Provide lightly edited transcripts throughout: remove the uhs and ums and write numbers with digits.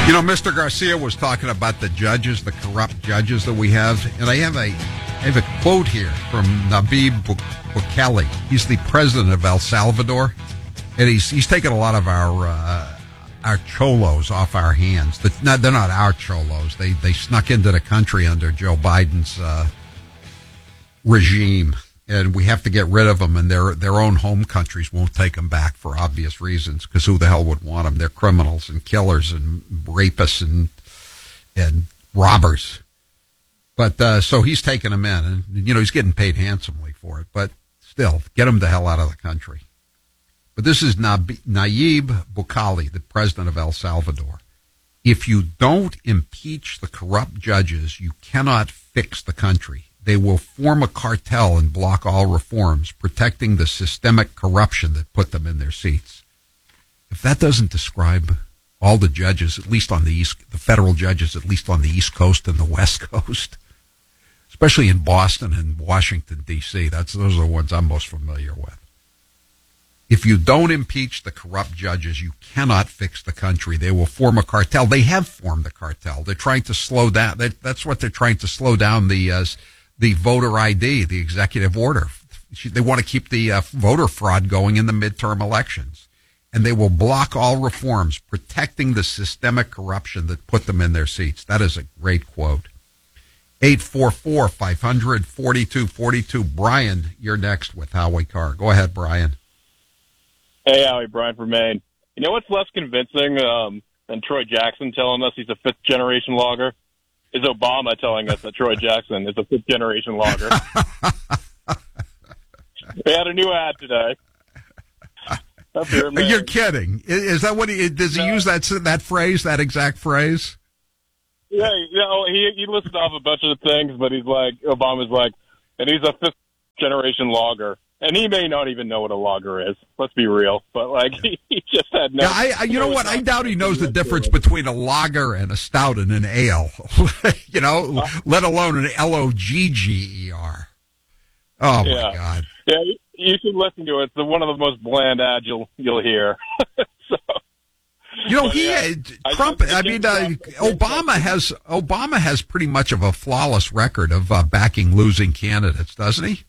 You know, Mr. Garcia was talking about the judges, the corrupt judges that we have, and I have a quote here from Nayib Bukele. He's the president of El Salvador, and he's taken a lot of our cholos off our hands. They're not our cholos. They snuck into the country under Joe Biden's regime, and we have to get rid of them, and their own home countries won't take them back for obvious reasons, because who the hell would want them? They're criminals and killers and rapists and robbers. But so he's taking them in, and he's getting paid handsomely for it, but still, get them the hell out of the country. But this is Nayib Bukele, the president of El Salvador. If you don't impeach the corrupt judges, you cannot fix the country. They will form a cartel and block all reforms, protecting the systemic corruption that put them in their seats. If that doesn't describe all the judges, at least on the federal judges, at least on the East Coast and the West Coast, especially in Boston and Washington, D.C., those are the ones I'm most familiar with. If you don't impeach the corrupt judges, you cannot fix the country. They will form a cartel. They have formed a cartel. They're trying to slow down. That's what they're trying to slow down the voter ID, the executive order. They want to keep the voter fraud going in the midterm elections. And they will block all reforms, protecting the systemic corruption that put them in their seats. That is a great quote. 844-500-4242. Brian, you're next with Howie Carr. Go ahead, Brian. Hey, Howie, Brian from Maine. You know what's less convincing than Troy Jackson telling us he's a fifth-generation logger? Is Obama telling us that Troy Jackson is a fifth-generation logger. We had a new ad today. Up here, man. You're kidding. Is that what does he use that phrase, that exact phrase? Yeah, he listed off a bunch of things, but Obama's like, and he's a fifth-generation logger. And he may not even know what a lager is. Let's be real. But, he just had no... Yeah, you know what? I doubt he knows the difference between a lager and a stout and an ale. Let alone an Logger. Oh, my God. Yeah, you should listen to it. It's one of the most bland ads you'll hear. Obama has pretty much of a flawless record of backing losing candidates, doesn't he?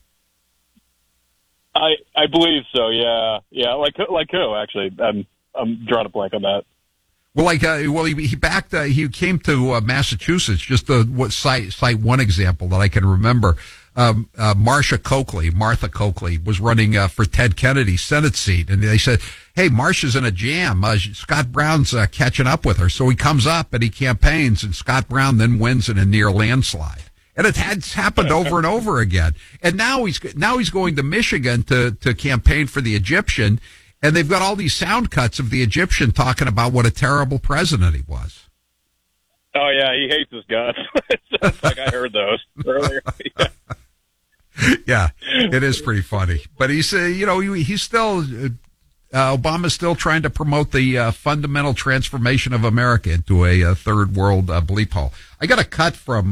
I believe so. Yeah. Like who? Actually, I'm drawing a blank on that. Well, he backed. He came to Massachusetts. Just to cite one example that I can remember. Martha Coakley was running for Ted Kennedy's Senate seat, and they said, "Hey, Marcia's in a jam. Scott Brown's catching up with her." So he comes up and he campaigns, and Scott Brown then wins in a near landslide. And it has happened over and over again. And now he's going to Michigan to campaign for the Egyptian, and they've got all these sound cuts of the Egyptian talking about what a terrible president he was. Oh yeah, he hates his guts. It's like I heard those earlier. Yeah, it is pretty funny. But he's he's still Obama's still trying to promote the fundamental transformation of America into a third world bleep hole. I got a cut from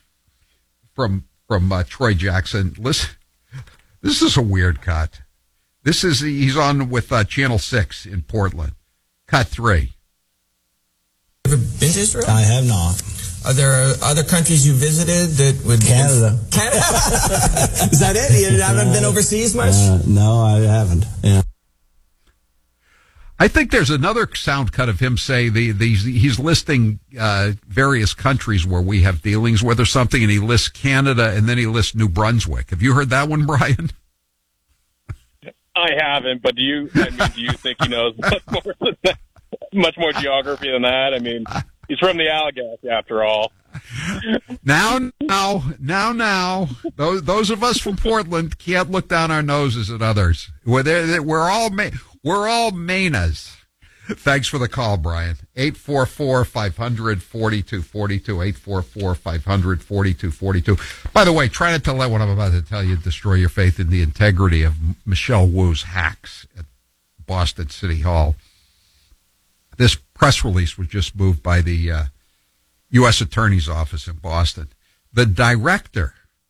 Troy Jackson. Listen, this is a weird cut. He's on with Channel 6 in Portland. Cut 3. Ever been to Israel? I have not. Are there other countries you visited that would... Canada. Canada? Is that it? You haven't been overseas much? No, I haven't. Yeah. I think there's another sound cut of him say he's listing various countries where we have dealings with or something, and he lists Canada and then he lists New Brunswick. Have you heard that one, Brian? I haven't, but do you think he knows much more geography than that? I mean, he's from the Allegheny after all. Now, those of us from Portland can't look down our noses at others. We're all Mainas. Thanks for the call, Brian. 844-500-4242. 844-500-4242. By the way, try not to let what I'm about to tell you destroy your faith in the integrity of Michelle Wu's hacks at Boston City Hall. This press release was just moved by the U.S. Attorney's Office in Boston. The director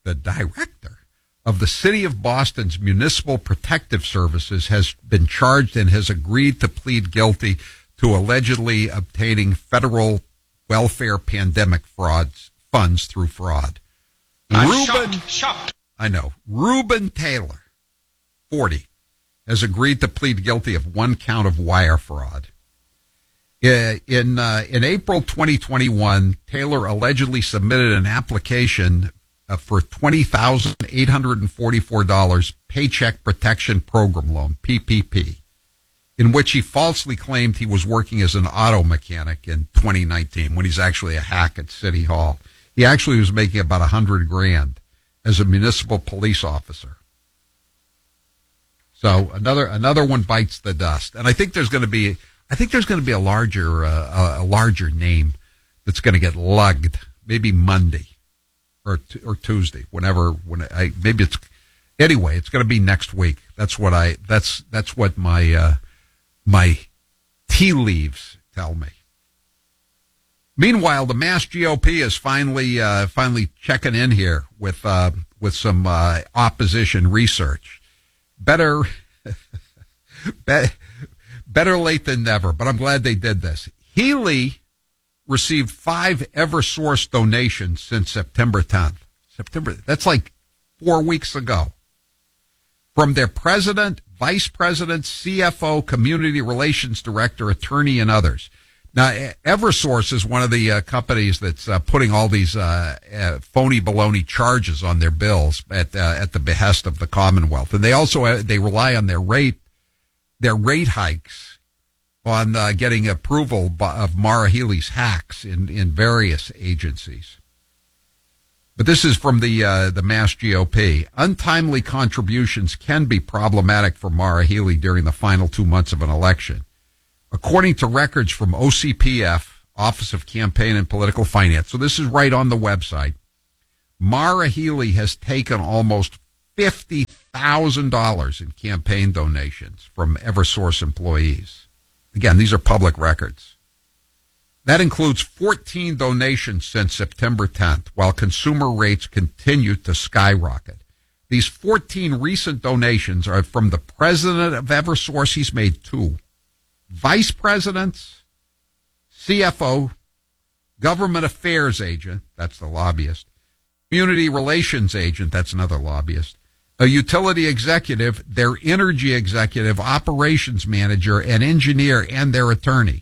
of the City of Boston's Municipal Protective Services has been charged and has agreed to plead guilty to allegedly obtaining federal welfare pandemic funds through fraud. Shocked. I know. Reuben Taylor, 40, has agreed to plead guilty of one count of wire fraud. In April 2021, Taylor allegedly submitted an application for $20,844 Paycheck Protection Program loan, PPP, in which he falsely claimed he was working as an auto mechanic in 2019 when he's actually a hack at City Hall. He actually was making about $100,000 as a municipal police officer. So another one bites the dust, and I think there's going to be a larger name that's going to get lugged, maybe Monday or Tuesday, maybe it's anyway. It's going to be next week. That's what my tea leaves tell me. Meanwhile, the Mass GOP is finally checking in here with some opposition research. Better late than never, but I'm glad they did this. Healy received 5 Eversource donations since September 10th. That's like 4 weeks ago. From their president, vice president, CFO, community relations director, attorney, and others. Now, Eversource is one of the companies that's putting all these phony baloney charges on their bills at the behest of the Commonwealth, and they rely on their rate hikes on getting approval of Maura Healey's hacks in various agencies. But this is from the Mass GOP. Untimely contributions can be problematic for Maura Healey during the final 2 months of an election. According to records from OCPF, Office of Campaign and Political Finance, so this is right on the website, Maura Healey has taken almost $50,000 in campaign donations from Eversource employees. Again, these are public records. That includes 14 donations since September 10th, while consumer rates continue to skyrocket. These 14 recent donations are from the president of Eversource. He's made 2. Vice presidents, CFO, government affairs agent, that's the lobbyist, community relations agent, that's another lobbyist, a utility executive, their energy executive, operations manager, an engineer, and their attorney.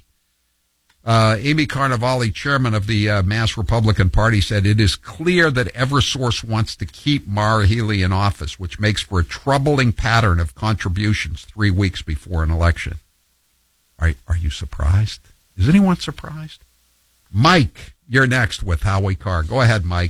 Amy Carnevale, chairman of the Mass Republican Party, said it is clear that Eversource wants to keep Maura Healey in office, which makes for a troubling pattern of contributions 3 weeks before an election. Are you surprised? Is anyone surprised? Mike, you're next with Howie Carr. Go ahead, Mike.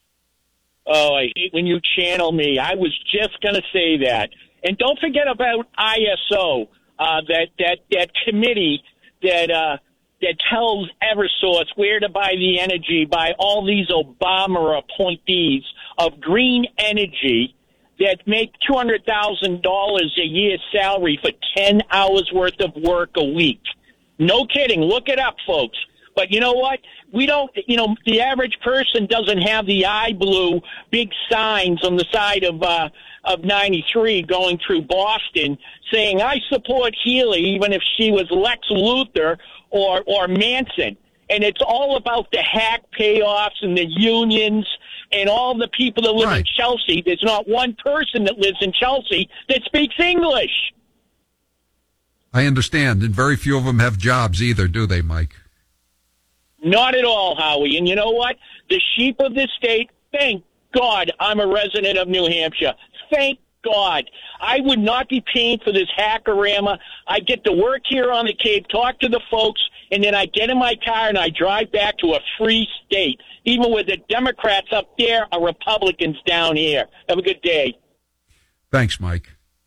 Oh, I hate when you channel me. I was just going to say that. And don't forget about ISO, that committee that tells Eversource where to buy the energy by all these Obama appointees of green energy that make $200,000 a year salary for 10 hours worth of work a week. No kidding. Look it up, folks. But you know what? We don't, the average person doesn't have the eye blue big signs on the side of 93 going through Boston saying, I support Healey, even if she was Lex Luthor or Manson. And it's all about the hack payoffs and the unions and all the people that live in Chelsea. There's not one person that lives in Chelsea that speaks English. I understand, and very few of them have jobs either, do they, Mike? Not at all, Howie. And you know what? The sheep of this state, thank God I'm a resident of New Hampshire. Thank God. I would not be paying for this hackorama. I get to work here on the Cape, talk to the folks, and then I get in my car and I drive back to a free state. Even with the Democrats up there are Republicans down here. Have a good day. Thanks, Mike.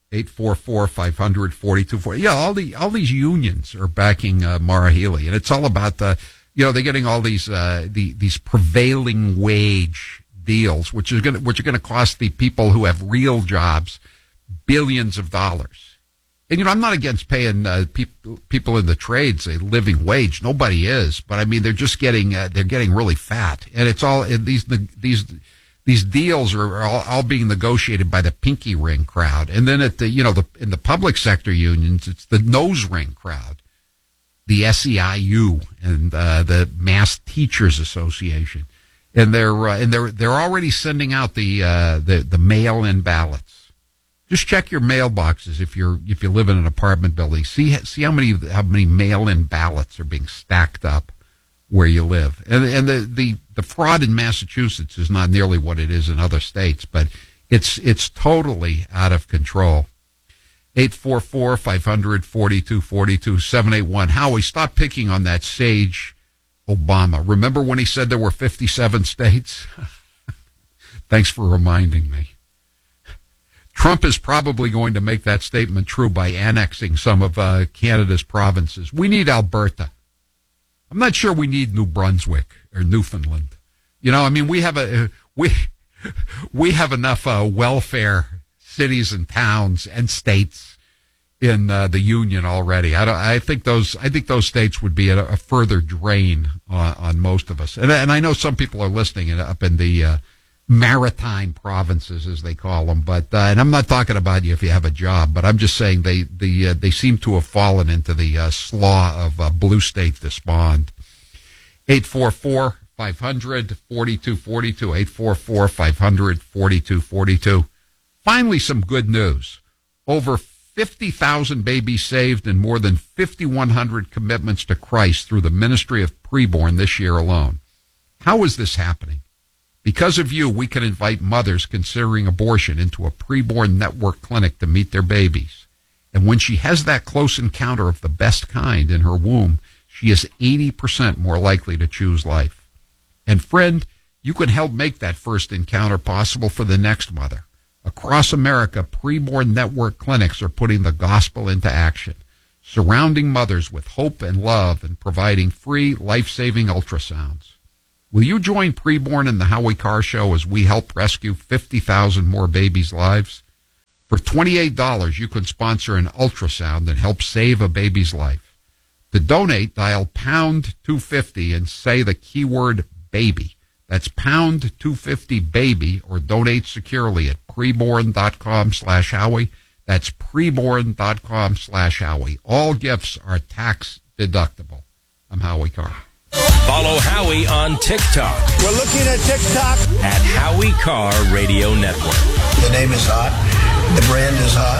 844-500-4240. Yeah, all these unions are backing Maura Healey, and it's all about they're getting all these prevailing wage deals, which are going to cost the people who have real jobs billions of dollars. And I'm not against paying people in the trades a living wage. Nobody is, but I mean they're just getting really fat, and it's all these deals are all being negotiated by the pinky ring crowd, and then at in the public sector unions, it's the nose ring crowd. the SEIU and the Mass Teachers Association, and they're already sending out the mail-in ballots. Just check your mailboxes if you live in an apartment building. See how many mail-in ballots are being stacked up where you live. And the fraud in Massachusetts is not nearly what it is in other states, but it's totally out of control. 844-500-4242, 781. Howie, stop picking on that sage Obama. Remember when he said there were 57 states? Thanks for reminding me. Trump is probably going to make that statement true by annexing some of Canada's provinces. We need Alberta. I'm not sure we need New Brunswick or Newfoundland. You know, I mean, we have enough welfare cities and towns and states in the union already. I think those states would be a further drain on most of us. And I know some people are listening up in the maritime provinces, as they call them. But and I'm not talking about you if you have a job, but I'm just saying they seem to have fallen into the slough of blue state despond. 844-500-4242, 844-500-4242. Finally, some good news. Over 50,000 babies saved and more than 5,100 commitments to Christ through the ministry of preborn this year alone. How is this happening? Because of you, we can invite mothers considering abortion into a preborn network clinic to meet their babies. And when she has that close encounter of the best kind in her womb, she is 80% more likely to choose life. And friend, you can help make that first encounter possible for the next mother. Across America, preborn network clinics are putting the gospel into action, surrounding mothers with hope and love and providing free, life-saving ultrasounds. Will you join Preborn in the Howie Carr Show as we help rescue 50,000 more babies' lives? For $28, you can sponsor an ultrasound and help save a baby's life. To donate, dial pound 250 and say the keyword baby. That's pound 250 baby, or donate securely at preborn.com/Howie. That's preborn.com/Howie. All gifts are tax deductible. I'm Howie Carr. Follow Howie on TikTok. We're looking at TikTok. At Howie Carr Radio Network. The name is hot. The brand is hot.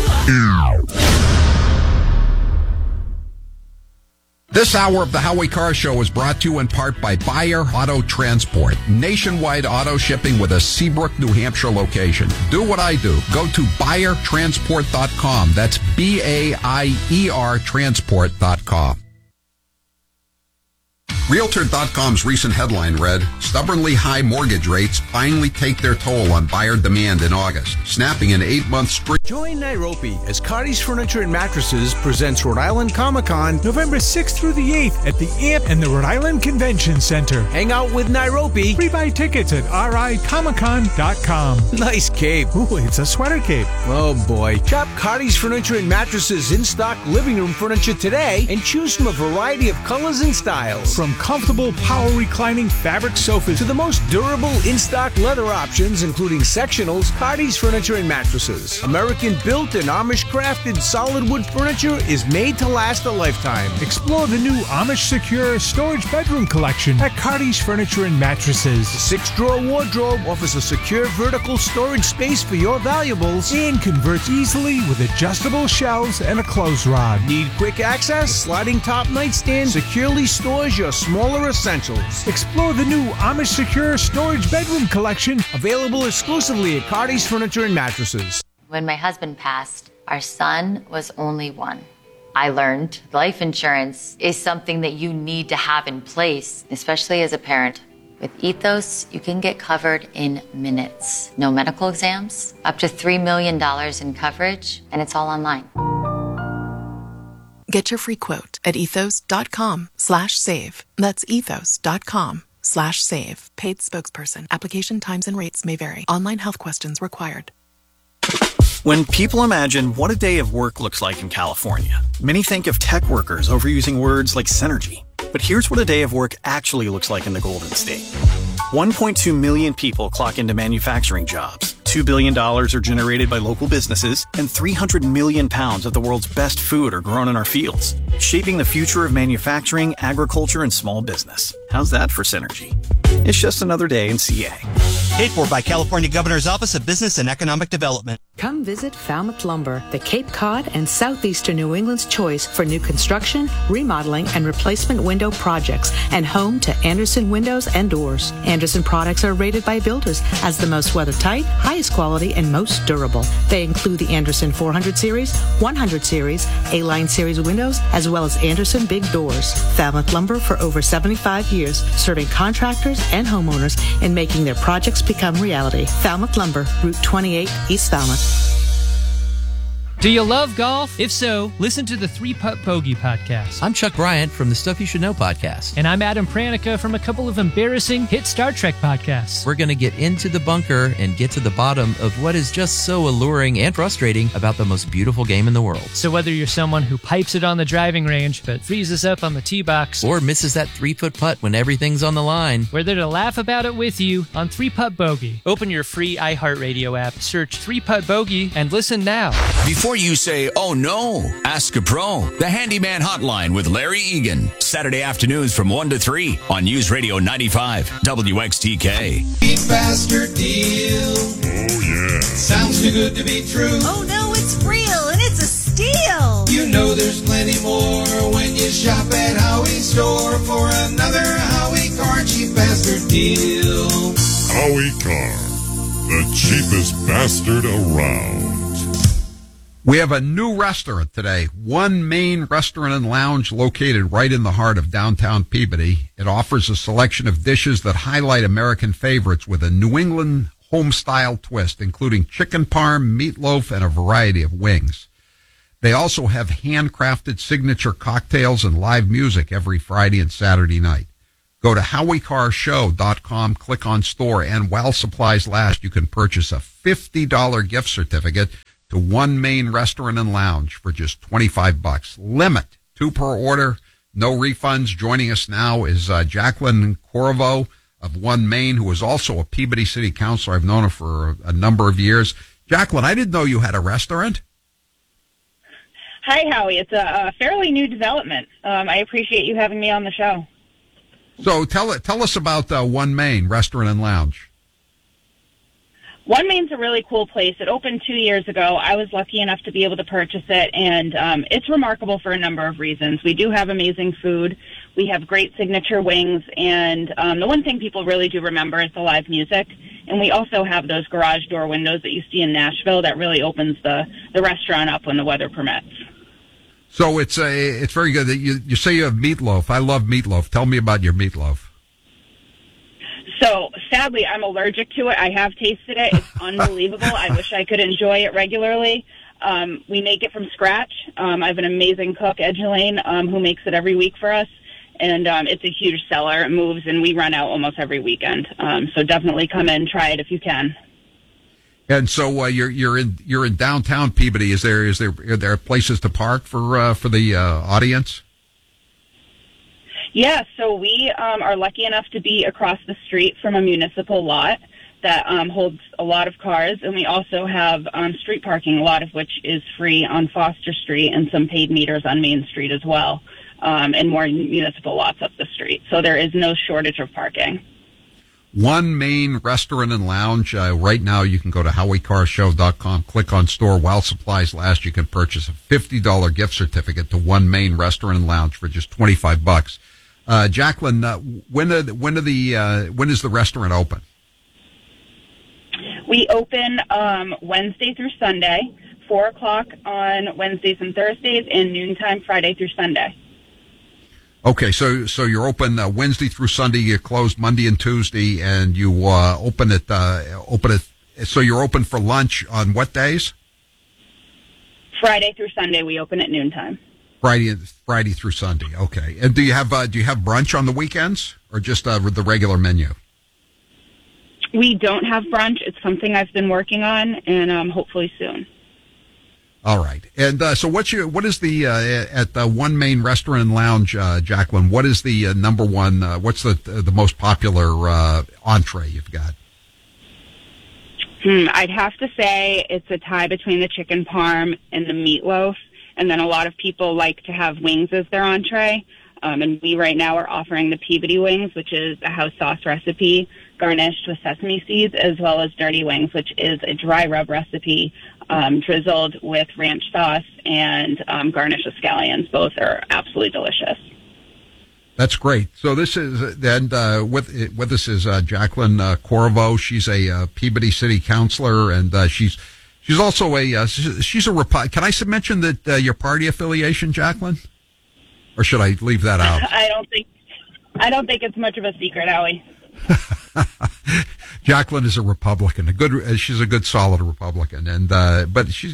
This hour of the Howie Carr Show is brought to you in part by Buyer Auto Transport. Nationwide auto shipping with a Seabrook, New Hampshire location. Do what I do. Go to buyertransport.com. That's BAIER transport.com. Realtor.com's recent headline read, "Stubbornly high mortgage rates finally take their toll on buyer demand in August, snapping an 8-month streak." Join Nairobi as Cardi's Furniture and Mattresses presents Rhode Island Comic-Con November 6th through the 8th at the AMP and the Rhode Island Convention Center. Hang out with Nairobi. Pre-buy tickets at ricomiccon.com. Nice cape. Ooh, it's a sweater cape. Oh boy. Shop Cardi's Furniture and Mattresses in-stock living room furniture today and choose from a variety of colors and styles. From comfortable power reclining fabric sofas to the most durable in-stock leather options, including sectionals, Cardi's Furniture and Mattresses. American built and Amish crafted solid wood furniture is made to last a lifetime. Explore the new Amish Secure Storage Bedroom Collection at Cardi's Furniture and Mattresses. The 6-drawer wardrobe offers a secure vertical storage space for your valuables and converts easily with adjustable shelves and a clothes rod. Need quick access? Sliding top nightstand securely stores your smaller essentials. Explore the new Amish Secure Storage Bedroom Collection, available exclusively at Cardi's Furniture and Mattresses. When my husband passed, our son was only 1. I learned life insurance is something that you need to have in place, especially as a parent. With Ethos, you can get covered in minutes. No medical exams, up to $3 million in coverage, and it's all online. Get your free quote at ethos.com/save. That's ethos.com/save. Paid spokesperson. Application times and rates may vary. Online health questions required. When people imagine what a day of work looks like in California, many think of tech workers overusing words like synergy. But here's what a day of work actually looks like in the Golden State. 1.2 million people clock into manufacturing jobs. $2 billion are generated by local businesses, and 300 million pounds of the world's best food are grown in our fields, shaping the future of manufacturing, agriculture, and small business. How's that for synergy? It's just another day in CA. Paid for by California Governor's Office of Business and Economic Development. Come visit Falmouth Lumber, the Cape Cod and southeastern New England's choice for new construction, remodeling, and replacement window projects, and home to Andersen windows and doors. Andersen products are rated by builders as the most weather-tight, highest quality, and most durable. They include the Andersen 400 Series, 100 Series, A-Line Series windows, as well as Andersen Big Doors. Falmouth Lumber for over 75 years, serving contractors and homeowners and making their projects become reality. Falmouth Lumber, Route 28, East Falmouth. Do you love golf? If so, listen to the 3-Putt Bogey podcast. I'm Chuck Bryant from the Stuff You Should Know podcast. And I'm Adam Pranica from a couple of embarrassing hit Star Trek podcasts. We're going to get into the bunker and get to the bottom of what is just so alluring and frustrating about the most beautiful game in the world. So whether you're someone who pipes it on the driving range but freezes up on the tee box, or misses that 3-foot putt when everything's on the line, we're there to laugh about it with you on 3-Putt Bogey. Open your free iHeartRadio app, search 3-Putt Bogey, and listen now. Before you say, oh no, ask a pro. The Handyman Hotline with Larry Egan. Saturday afternoons from 1 to 3 on News Radio 95 WXTK. Cheap bastard deal. Oh yeah. Sounds too good to be true. Oh no, it's real and it's a steal. You know there's plenty more when you shop at Howie's store for another Howie Car cheap bastard deal. Howie Car, the cheapest bastard around. We have a new restaurant today, One Main Restaurant and Lounge, located right in the heart of downtown Peabody. It offers a selection of dishes that highlight American favorites with a New England home-style twist, including chicken parm, meatloaf, and a variety of wings. They also have handcrafted signature cocktails and live music every Friday and Saturday night. Go to HowieCarShow.com, click on store, and while supplies last, you can purchase a $50 gift certificate to One Main Restaurant and Lounge for just $25. Limit 2 per order, no refunds. Joining us now is Jacqueline Corvo of One Main, who is also a Peabody City Councilor. I've known her for a number of years. Jacqueline, I didn't know you had a restaurant. Hi, Howie. It's a fairly new development. I appreciate you having me on the show. So tell us about One Main Restaurant and Lounge. One Main's a really cool place. It opened 2 years ago. I was lucky enough to be able to purchase it, and it's remarkable for a number of reasons. We do have amazing food. We have great signature wings, and the one thing people really do remember is the live music. And we also have those garage door windows that you see in Nashville that really opens the restaurant up when the weather permits. So it's very good. You say you have meatloaf. I love meatloaf. Tell me about your meatloaf. So, sadly, I'm allergic to it. I have tasted it. It's unbelievable. I wish I could enjoy it regularly. We make it from scratch. I have an amazing cook, Ed Elaine, who makes it every week for us. And it's a huge seller. It moves, and we run out almost every weekend. So definitely come in, try it if you can. And so you're in downtown Peabody. Are there places to park for the audience? Yeah, so we are lucky enough to be across the street from a municipal lot that holds a lot of cars, and we also have street parking, a lot of which is free on Foster Street and some paid meters on Main Street as well, and more municipal lots up the street. So there is no shortage of parking. One Main Restaurant and Lounge. Right now, you can go to HowieCarShow.com, click on store. While supplies last, you can purchase a $50 gift certificate to One Main Restaurant and Lounge for just $25. Jacqueline, when is the restaurant open? We open Wednesday through Sunday, 4 o'clock on Wednesdays and Thursdays, and noontime Friday through Sunday. Okay, so you're open Wednesday through Sunday. You close Monday and Tuesday, and you open it. So you're open for lunch on what days? Friday through Sunday, we open at noontime. Friday through Sunday. Okay. And do you have brunch on the weekends, or just the regular menu? We don't have brunch. It's something I've been working on, and hopefully soon. All right. And so what is the at the One Main Restaurant and Lounge, Jacqueline? What is the number one? What's the most popular entree you've got? I'd have to say it's a tie between the chicken parm and the meatloaf. And then a lot of people like to have wings as their entree. And we right now are offering the Peabody wings, which is a house sauce recipe garnished with sesame seeds, as well as dirty wings, which is a dry rub recipe drizzled with ranch sauce and garnished with scallions. Both are absolutely delicious. That's great. So this is with us is Jacqueline Corvo. She's a Peabody City Councilor, and she's also she's a Can I mention that your party affiliation, Jacqueline, or should I leave that out? I don't think it's much of a secret, Howie. Jacqueline is a Republican, she's a good solid Republican, and but she's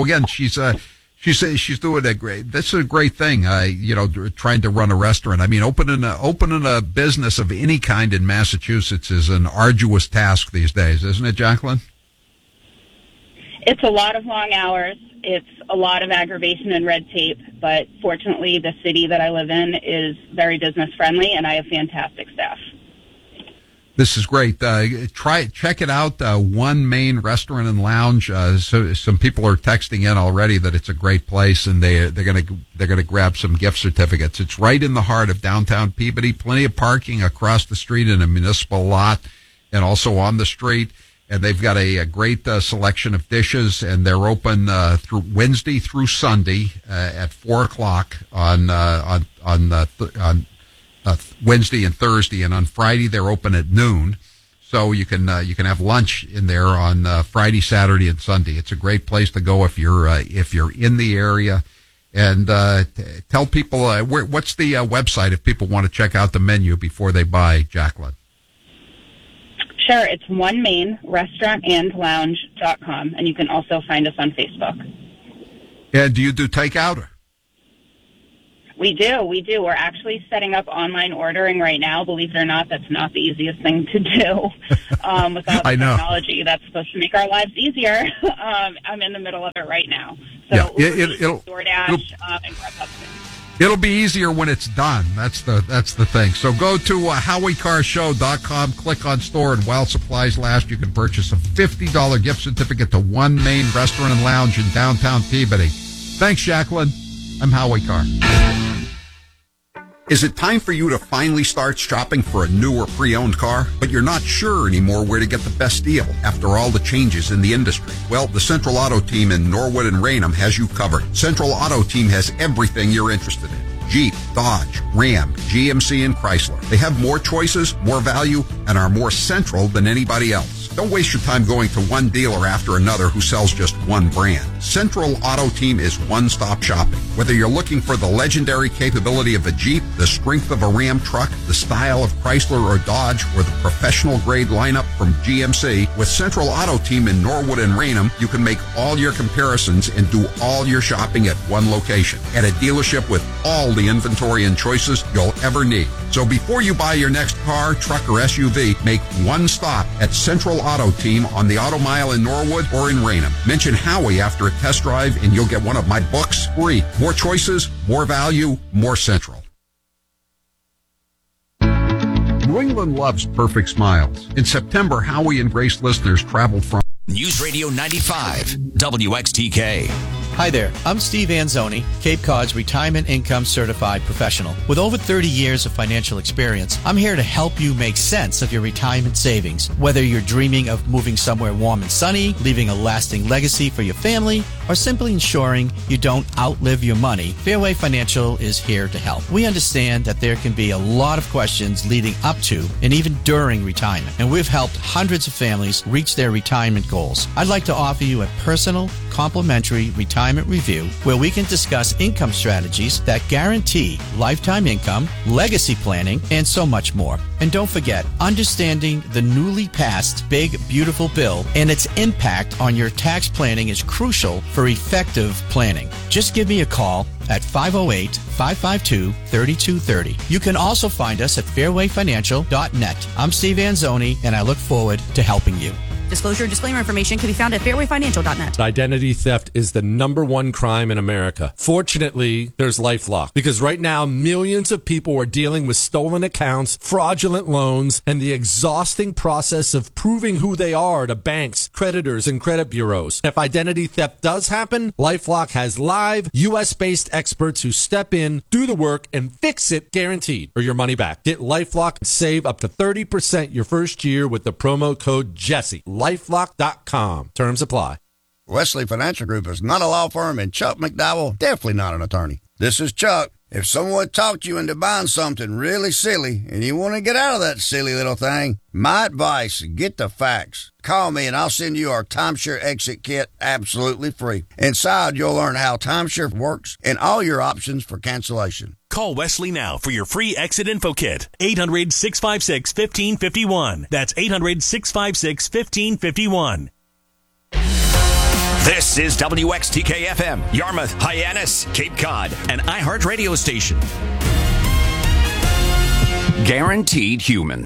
she's doing a great. This is a great thing. Trying to run a restaurant. I mean, opening a business of any kind in Massachusetts is an arduous task these days, isn't it, Jacqueline? It's a lot of long hours. It's a lot of aggravation and red tape, but fortunately the city that I live in is very business friendly, and I have fantastic staff. This is great. Check it out. One Main Restaurant and Lounge. So some people are texting in already that it's a great place, and they're gonna grab some gift certificates. It's right in the heart of downtown Peabody. Plenty of parking across the street in a municipal lot, and also on the street. And they've got a great selection of dishes, and they're open through Wednesday through Sunday at 4:00 on Wednesday and Thursday, and on Friday they're open at noon. So you can have lunch in there on Friday, Saturday, and Sunday. It's a great place to go if you're in the area. And tell people what's the website if people want to check out the menu before they buy, Jacqueline. Sure, it's onemainrestaurantandlounge.com, and you can also find us on Facebook. And do you do takeout? We do. We're actually setting up online ordering right now. Believe it or not, that's not the easiest thing to do with all the technology that's supposed to make our lives easier. I'm in the middle of it right now. So it'll DoorDash and Grubhub. It'll be easier when it's done. That's the thing. So go to HowieCarShow.com, click on store, and while supplies last, you can purchase a $50 gift certificate to One Main Restaurant and Lounge in downtown Peabody. Thanks, Jacqueline. I'm Howie Carr. Is it time for you to finally start shopping for a new or pre-owned car, but you're not sure anymore where to get the best deal after all the changes in the industry? Well, the Central Auto Team in Norwood and Raynham has you covered. Central Auto Team has everything you're interested in. Jeep, Dodge, Ram, GMC, and Chrysler. They have more choices, more value, and are more central than anybody else. Don't waste your time going to one dealer after another who sells just one brand. Central Auto Team is one-stop shopping. Whether you're looking for the legendary capability of a Jeep, the strength of a Ram truck, the style of Chrysler or Dodge, or the professional-grade lineup from GMC, with Central Auto Team in Norwood and Raynham, you can make all your comparisons and do all your shopping at one location, at a dealership with all the inventory and choices you'll ever need. So before you buy your next car, truck, or SUV, make one stop at Central Auto Team on the Auto Mile in Norwood or in Raynham. Mention Howie after a test drive and you'll get one of my books free. More choices, more value, more Central. New England loves perfect smiles. In September, Howie and Grace listeners traveled from News Radio 95, WXTK. Hi there, I'm Steve Anzoni, Cape Cod's Retirement Income Certified Professional. With over 30 years of financial experience, I'm here to help you make sense of your retirement savings. Whether you're dreaming of moving somewhere warm and sunny, leaving a lasting legacy for your family, or simply ensuring you don't outlive your money, Fairway Financial is here to help. We understand that there can be a lot of questions leading up to and even during retirement, and we've helped hundreds of families reach their retirement goals. I'd like to offer you a personal, complimentary retirement review where we can discuss income strategies that guarantee lifetime income, legacy planning, and so much more. And don't forget, understanding the newly passed Big Beautiful Bill and its impact on your tax planning is crucial for effective planning. Just give me a call at 508-552-3230. You can also find us at fairwayfinancial.net. I'm Steve Anzoni, and I look forward to helping you. Disclosure and disclaimer information can be found at fairwayfinancial.net. Identity theft is the #1 crime in America. Fortunately, there's LifeLock, because right now millions of people are dealing with stolen accounts, fraudulent loans, and the exhausting process of proving who they are to banks, creditors, and credit bureaus. If identity theft does happen, LifeLock has live, U.S.-based experts who step in, do the work, and fix it guaranteed, or your money back. Get LifeLock and save up to 30% your first year with the promo code Jesse. LifeLock.com. Terms apply. Wesley Financial Group is not a law firm, and Chuck McDowell definitely not an attorney. This is Chuck. If someone talked you into buying something really silly and you want to get out of that silly little thing, my advice, get the facts. Call me and I'll send you our timeshare exit kit absolutely free. Inside, you'll learn how timeshare works and all your options for cancellation. Call Wesley now for your free exit info kit. 800-656-1551. That's 800-656-1551. This is WXTK-FM, Yarmouth, Hyannis, Cape Cod, an iHeartRadio station. Guaranteed human.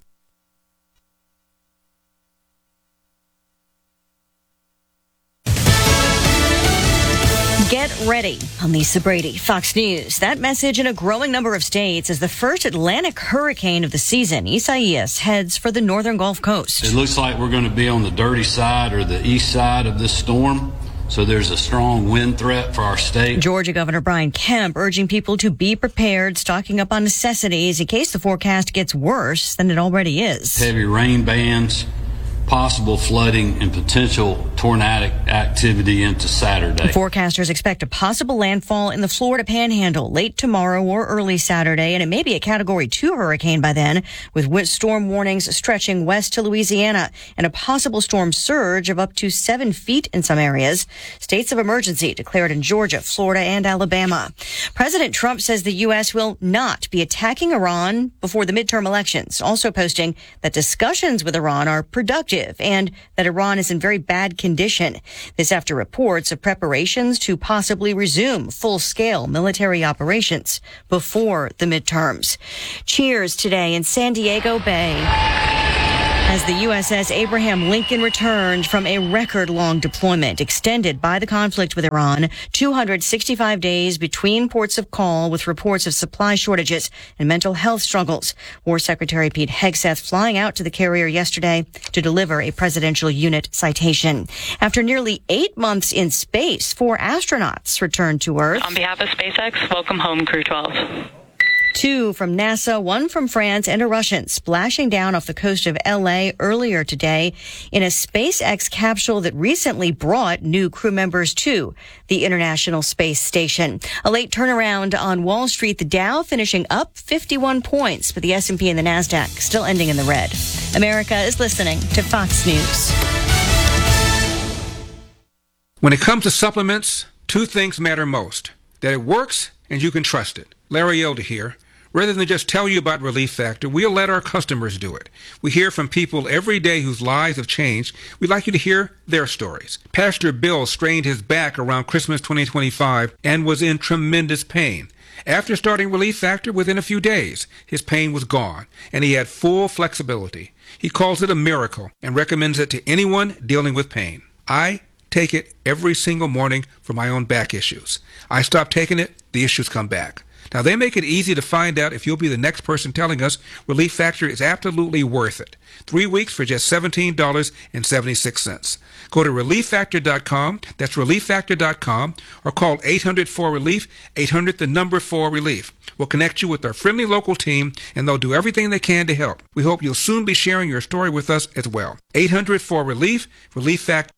Get ready. I'm Lisa Brady, Fox News. That message in a growing number of states as the first Atlantic hurricane of the season, Isaias, heads for the northern Gulf Coast. It looks like we're going to be on the dirty side or the east side of this storm. So there's a strong wind threat for our state. Georgia Governor Brian Kemp urging people to be prepared, stocking up on necessities in case the forecast gets worse than it already is. Heavy rain bands, possible flooding, and potential tornadic activity into Saturday. Forecasters expect a possible landfall in the Florida Panhandle late tomorrow or early Saturday, and it may be a Category 2 hurricane by then, with storm warnings stretching west to Louisiana and a possible storm surge of up to 7 feet in some areas. States of emergency declared in Georgia, Florida, and Alabama. President Trump says the U.S. will not be attacking Iran before the midterm elections, also posting that discussions with Iran are productive and that Iran is in very bad condition. This after reports of preparations to possibly resume full-scale military operations before the midterms. Cheers today in San Diego Bay as the USS Abraham Lincoln returned from a record-long deployment extended by the conflict with Iran, 265 days between ports of call with reports of supply shortages and mental health struggles. War Secretary Pete Hegseth flying out to the carrier yesterday to deliver a presidential unit citation. After nearly 8 months in space, 4 astronauts returned to Earth. On behalf of SpaceX, welcome home, Crew 12. 2 from NASA, 1 from France, and a Russian splashing down off the coast of L.A. earlier today in a SpaceX capsule that recently brought new crew members to the International Space Station. A late turnaround on Wall Street, the Dow finishing up 51 points, but the S&P and the NASDAQ still ending in the red. America is listening to Fox News. When it comes to supplements, 2 things matter most: that it works and you can trust it. Larry Elder here. Rather than just tell you about Relief Factor, we'll let our customers do it. We hear from people every day whose lives have changed. We'd like you to hear their stories. Pastor Bill strained his back around Christmas 2025 and was in tremendous pain. After starting Relief Factor, within a few days, his pain was gone, and he had full flexibility. He calls it a miracle and recommends it to anyone dealing with pain. I take it every single morning for my own back issues. I stop taking it, the issues come back. Now, they make it easy to find out if you'll be the next person telling us Relief Factor is absolutely worth it. 3 weeks for just $17.76. Go to ReliefFactor.com, that's ReliefFactor.com, or call 800-4RELIEF, 800-4RELIEF. We'll connect you with our friendly local team, and they'll do everything they can to help. We hope you'll soon be sharing your story with us as well. 800-4RELIEF, Relief Factor.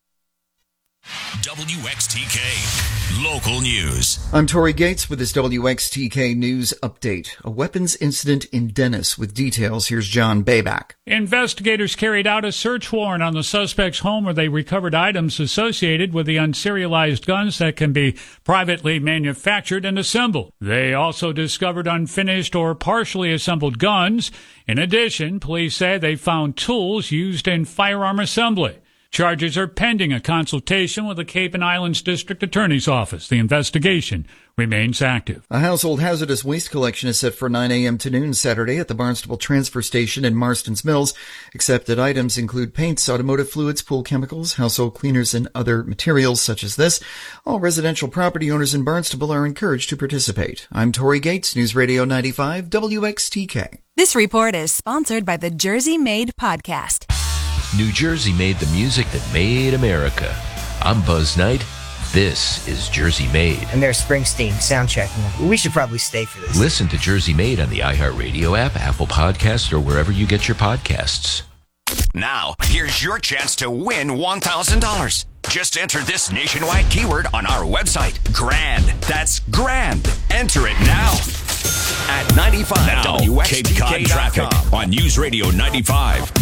WXTK Local News. I'm Tori Gates with this WXTK News update. A weapons incident in Dennis. With details, here's John Bayback. Investigators carried out a search warrant on the suspect's home where they recovered items associated with the unserialized guns that can be privately manufactured and assembled. They also discovered unfinished or partially assembled guns. In addition, police say they found tools used in firearm assembly. Charges are pending a consultation with the Cape and Islands District Attorney's Office. The investigation remains active. A household hazardous waste collection is set for 9 a.m. to noon Saturday at the Barnstable Transfer Station in Marston's Mills. Accepted items include paints, automotive fluids, pool chemicals, household cleaners, and other materials such as this. All residential property owners in Barnstable are encouraged to participate. I'm Tori Gates, News Radio 95, WXTK. This report is sponsored by the Jersey Made Podcast. New Jersey made the music that made America. I'm Buzz Knight. This is Jersey Made. And there's Springsteen soundchecking. We should probably stay for this. Listen to Jersey Made on the iHeartRadio app, Apple Podcasts, or wherever you get your podcasts. Now, here's your chance to win $1,000. Just enter this nationwide keyword on our website, GRAND. That's GRAND. Enter it now. At 95 now, Cape Cod traffic on News Radio 95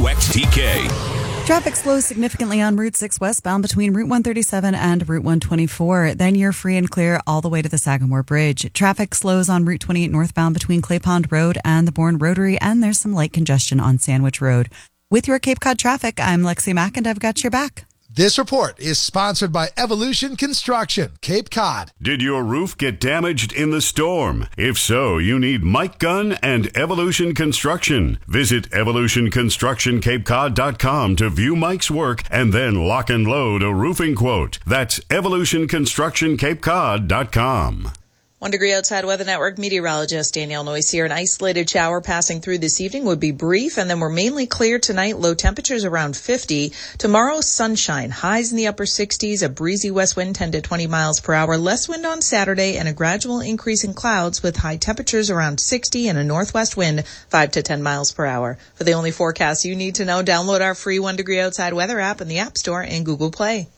WXTK. Traffic slows significantly on Route 6 westbound between Route 137 and Route 124. Then you're free and clear all the way to the Sagamore Bridge. Traffic slows on Route 28 northbound between Clay Pond Road and the Bourne Rotary, and there's some light congestion on Sandwich Road. With your Cape Cod traffic, I'm Lexi Mack, and I've got your back. This report is sponsored by Evolution Construction, Cape Cod. Did your roof get damaged in the storm? If so, you need Mike Gunn and Evolution Construction. Visit evolutionconstructioncapecod.com to view Mike's work and then lock and load a roofing quote. That's evolutionconstructioncapecod.com. 1 degree outside Weather Network meteorologist Danielle Noyes here. An isolated shower passing through this evening would be brief, and then we're mainly clear tonight. Low temperatures around 50. Tomorrow, sunshine. Highs in the upper 60s. A breezy west wind 10 to 20 miles per hour. Less wind on Saturday, and a gradual increase in clouds with high temperatures around 60 and a northwest wind 5 to 10 miles per hour. For the only forecast you need to know, download our free 1 degree outside weather app in the App Store and Google Play.